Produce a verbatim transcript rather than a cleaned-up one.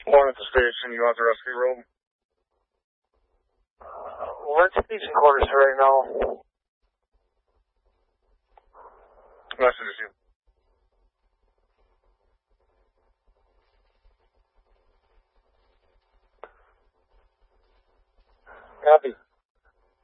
One at the station, you want the rescue room? Uh, we're in station quarters right now. Message you. Copy.